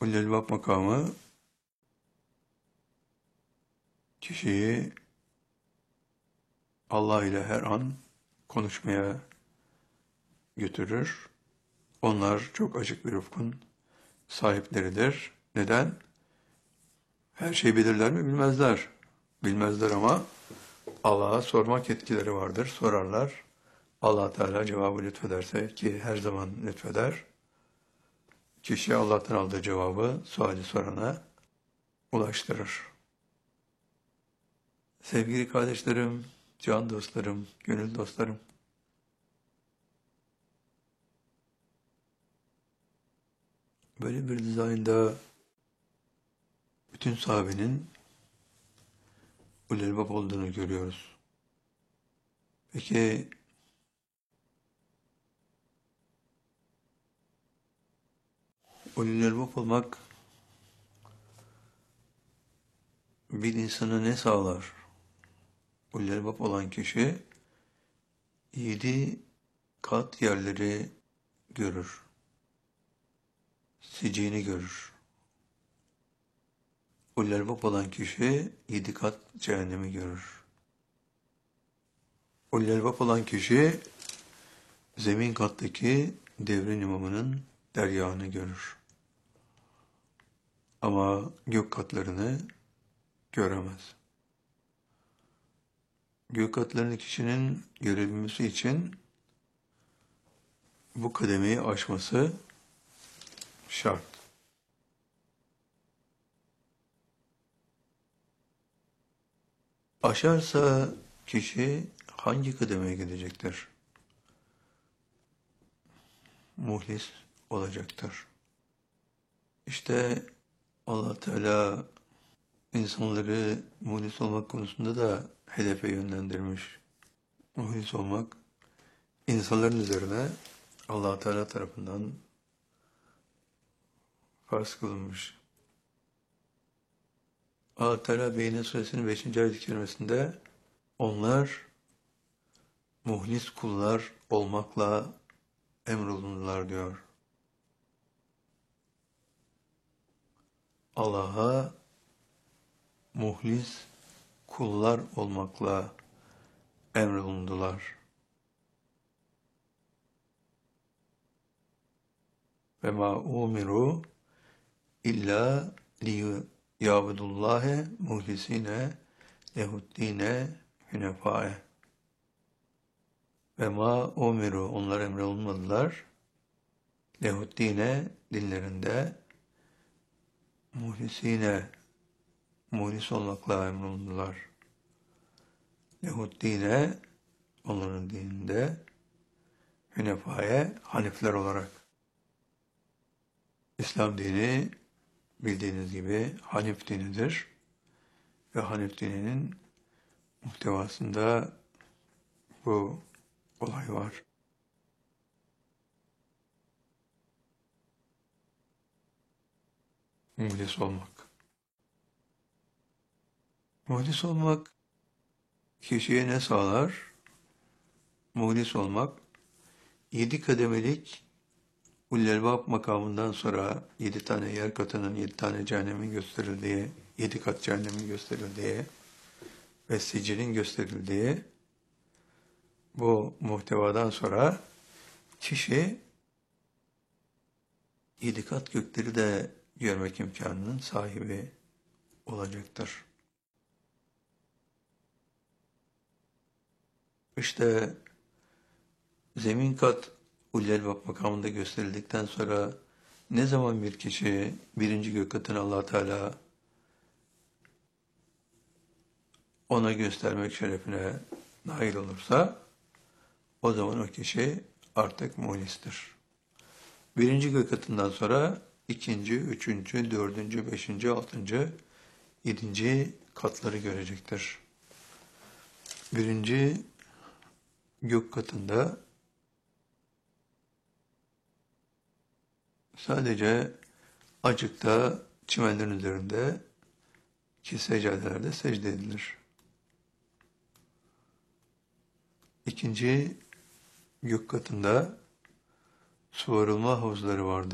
Ulul makamı kişiyi Allah ile her an konuşmaya götürür. Onlar çok açık bir ufkun sahipleridir. Neden? Her şeyi bilirler mi? Bilmezler. Bilmezler ama Allah'a sormak yetkileri vardır. Sorarlar. Allah Teala cevabı lütfederse, ki her zaman lütfeder, kişi Allah'tan aldığı cevabı suali sorana ulaştırır. Sevgili kardeşlerim, can dostlarım, gönül dostlarım, böyle bir dizaynda bütün sahabenin ulul elbab olduğunu görüyoruz. Peki ulul elbab olmak bir insana ne sağlar? Ulul elbab olan kişi 7 kat yerleri görür. Sicini görür. Ulul elbab olan kişi 7 kat cehennemi görür. Ulul elbab olan kişi zemin kattaki devrin imamının deryağını görür. Ama gök katlarını göremez. Gök katlarını kişinin görebilmesi için bu kademeyi aşması şart. Aşarsa kişi hangi kademeye gidecektir? Muhlis olacaktır. İşte Allah Teala insanları muhlis olmak konusunda da hedefe yönlendirmiş. Muhlis olmak insanların üzerine Allah Teala tarafından farz kılınmış. Allah Teala Beyyine Suresinin 5. ayet-i kerimesinde onlar muhlis kullar olmakla emrolundular diyor. Allah'a muhlis kullar olmakla emrolundular. Ve ma umiru illa liya'budullâhe muhlisine lehuddîne hünefâe. Ve ma umiru, onlar emrolunmadılar, lehuddîne, dinlerinde, muhlisine, muhlis olmakla emrolundular. Lehuddîne, onların dininde, hünefâe, hanifler olarak. İslam dini bildiğiniz gibi Hanif dinidir ve Hanif dininin muhtevasında bu olay var. Muhlis olmak. Muhlis olmak kişiye ne sağlar? Muhlis olmak 7 kademelik Ulul elbab makamından sonra 7 tane yer katının 7 tane cehennemin gösterildiği, 7 kat cehennemin gösterildiği ve sicilin gösterildiği bu muhtevadan sonra kişi 7 kat gökleri de görmek imkanının sahibi olacaktır. İşte zemin kat Ulul elbab makamında gösterildikten sonra ne zaman bir kişi birinci gök katını Allah Teala ona göstermek şerefine nail olursa o zaman o kişi artık muhlistir. Birinci gök katından sonra ikinci, üçüncü, dördüncü, beşinci, altıncı, yedinci katları görecektir. Birinci gök katında sadece acıkta çimenlerin üzerinde ki seccadelerde secde edilir. İkinci gök katında su arılma havuzları vardır.